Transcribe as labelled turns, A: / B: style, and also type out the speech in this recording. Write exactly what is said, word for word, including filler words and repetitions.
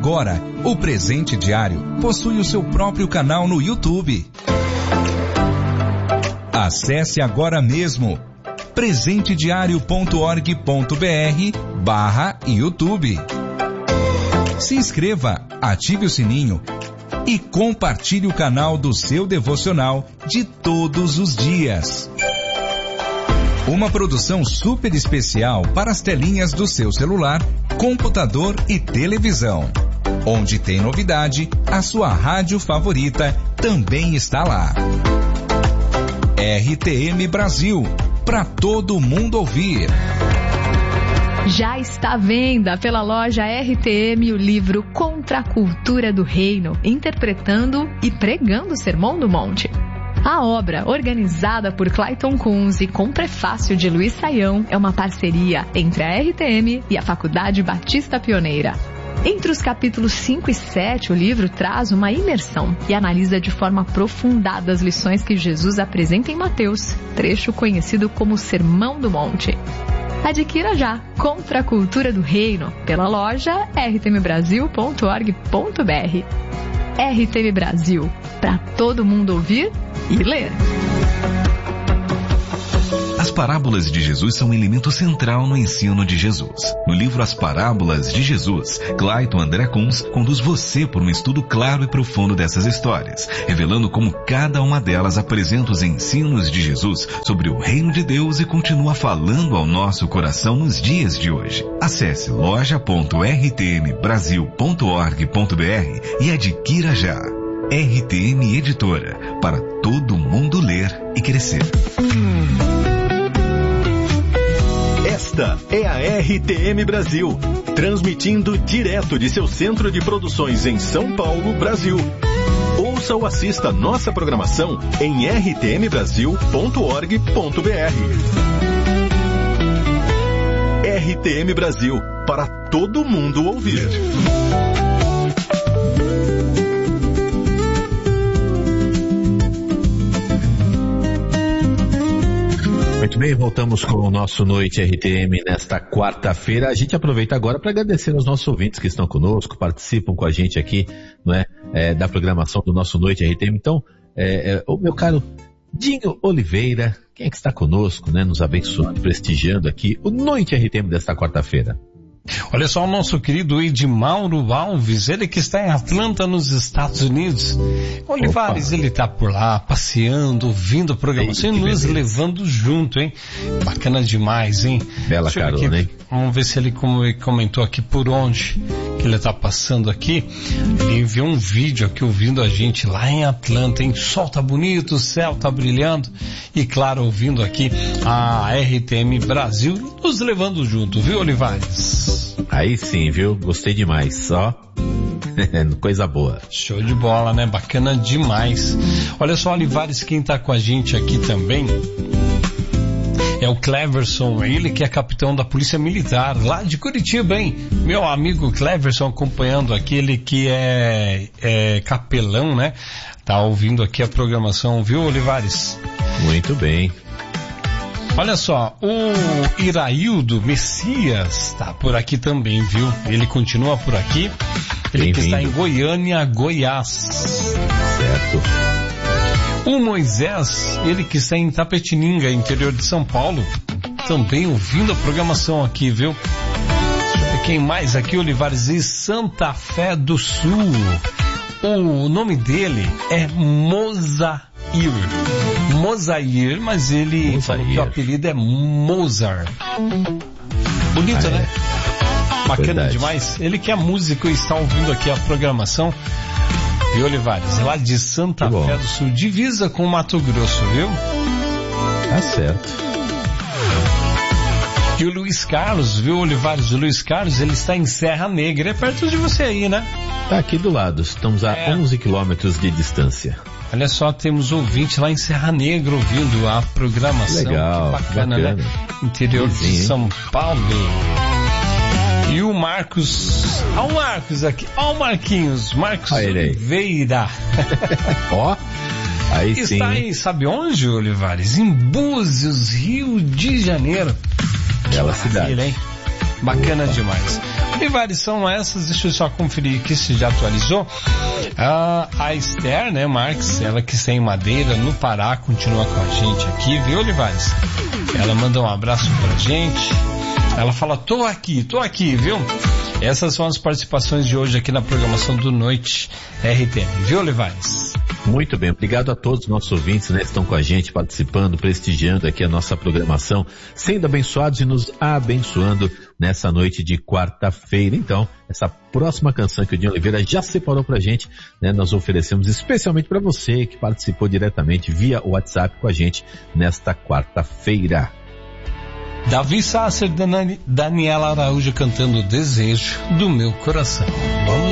A: Agora, o Presente Diário possui o seu próprio canal no YouTube. Acesse agora mesmo presentediario ponto org ponto br barra YouTube. Se inscreva, ative o sininho e compartilhe o canal do seu devocional de todos os dias. Uma produção super especial para as telinhas do seu celular, computador e televisão. Onde tem novidade, a sua rádio favorita também está lá. R T M Brasil, para todo mundo ouvir.
B: Já está à venda pela loja R T M o livro Contra a Cultura do Reino, interpretando e pregando o Sermão do Monte. A obra, organizada por Clayton Kunze com prefácio de Luiz Saião, é uma parceria entre a R T M e a Faculdade Batista Pioneira. Entre os capítulos cinco e sete, o livro traz uma imersão e analisa de forma aprofundada as lições que Jesus apresenta em Mateus, trecho conhecido como Sermão do Monte. Adquira já Contra a Cultura do Reino pela loja r t m brasil ponto org ponto br. R T M Brasil, para todo mundo ouvir e ler.
C: As parábolas de Jesus são um elemento central no ensino de Jesus. No livro As Parábolas de Jesus, Clayton André Kunz conduz você por um estudo claro e profundo dessas histórias, revelando como cada uma delas apresenta os ensinos de Jesus sobre o reino de Deus e continua falando ao nosso coração nos dias de hoje. Acesse loja ponto r t m brasil ponto org ponto br e adquira já. R T M Editora, para todo mundo ler e crescer.
D: Esta é a R T M Brasil, transmitindo direto de seu centro de produções em São Paulo, Brasil. Ouça ou assista nossa programação em r t m brasil ponto org ponto br. R T M Brasil, para todo mundo ouvir.
E: Muito bem, voltamos com o nosso Noite R T M nesta quarta-feira. A gente aproveita agora para agradecer aos nossos ouvintes que estão conosco, participam com a gente aqui, não é, é da programação do nosso Noite R T M. Então, é, é, o meu caro Dinho Oliveira, quem é que está conosco, né, nos abençoando, prestigiando aqui o Noite R T M desta quarta-feira?
F: Olha só o nosso querido Edmauro Alves, ele que está em Atlanta, nos Estados Unidos. Olivares, Opa. Ele está por lá, passeando, ouvindo a programação e nos beleza. Levando junto, hein? Bacana demais, hein?
E: Bela carona, hein?
F: Vamos ver se ele comentou aqui por onde que ele está passando aqui. Ele enviou um vídeo aqui ouvindo a gente lá em Atlanta, hein? O sol tá bonito, o céu tá brilhando e, claro, ouvindo aqui a R T M Brasil nos levando junto, viu, Olivares?
E: Aí sim, viu? Gostei demais, só coisa boa.
F: Show de bola, né? Bacana demais. Olha só, Olivares, quem tá com a gente aqui também é o Cleverson, ele que é capitão da Polícia Militar, lá de Curitiba, hein? Meu amigo Cleverson acompanhando aqui, ele que é, é capelão, né? Tá ouvindo aqui a programação, viu, Olivares?
E: Muito bem.
F: Olha só, o Iraildo Messias tá por aqui também, viu? Ele continua por aqui. Ele que está em Goiânia, Goiás.
E: Certo.
F: O Moisés, ele que está em Tapetininga, interior de São Paulo, também ouvindo a programação aqui, viu? Quem mais aqui, Olivares, em Santa Fé do Sul. O nome dele é Mozair. Mozair, mas ele Mozair. Falou que o apelido é Mozart. Bonito, ah, né? É. Bacana Verdade. Demais. Ele que é músico e está ouvindo aqui a programação. E Olivares, lá de Santa Fé do Sul, divisa com o Mato Grosso, viu?
E: Tá certo.
F: E o Luiz Carlos, viu, Olivares? O Luiz Carlos, ele está em Serra Negra, é perto de você aí, né?
E: Tá aqui do lado, estamos a é. onze quilômetros de distância.
F: Olha só, temos ouvinte lá em Serra Negra ouvindo a programação.
E: Legal,
F: que bacana, bacana. Né? Interior Sim, de São Paulo. E o Marcos, ó o Marcos aqui, ó o Marquinhos, Marcos Oliveira.
E: Ó, aí
F: Está
E: sim.
F: Está em, sabe onde, Olivares? Em Búzios, Rio de Janeiro.
E: Bela cidade.
F: Hein? Bacana Opa. Demais. Olivares, são essas, deixa eu só conferir aqui se já atualizou. Ah, a Esther, né, Marques, ela que está em Madeira, no Pará, continua com a gente aqui, viu, Olivares? Ela manda um abraço pra gente. Ela fala, tô aqui, tô aqui, viu? Essas são as participações de hoje aqui na programação do Noite R T M, viu, Olivares?
E: Muito bem, obrigado a todos os nossos ouvintes, né, que estão com a gente, participando, prestigiando aqui a nossa programação, sendo abençoados e nos abençoando nessa noite de quarta-feira. Então, essa próxima canção que o Dinho Oliveira já separou pra gente, né, nós oferecemos especialmente para você que participou diretamente via WhatsApp com a gente nesta quarta-feira.
F: Davi Sasser, Daniela Araújo cantando Desejo do Meu Coração. Vamos